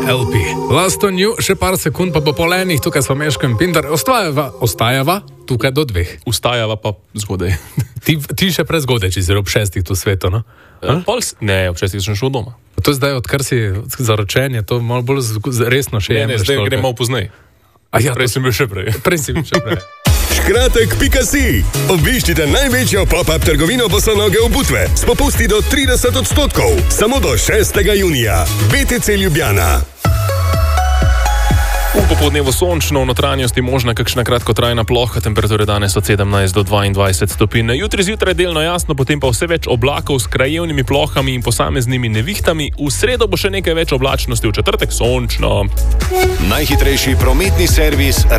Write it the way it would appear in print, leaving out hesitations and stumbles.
LP. Last on you, še par sekund pa bo polenih, tukaj smo Meško in Pintar. Ostajava tukaj do 2. Ustajava pa zgodaj. Ti še prezgodaj, če si ob 6 tu svetu, no? Ne, ob 6 sem šel doma. To je zdaj, odkar si zaročen, je to malo bolj resno še Ne, zdaj grem malo poznej. Prej sem bil še prej. Škratek.si. Obiščite največjo pop-up trgovino Bosonoge v Butve s popusti do 30%. Samo do 6. junija. BTC Ljubljana. V popoldnevu sončno, v notranjosti možna kakšna kratkotrajna ploha, temperature danes od 17 do 22 stopinj. Jutri zjutraj delno jasno, potem pa vse več oblakov s krajevnimi plohami in posameznimi nevihtami. V sredo bo še nekaj več oblačnosti, v četrtek sončno. Najhitrejši prometni servis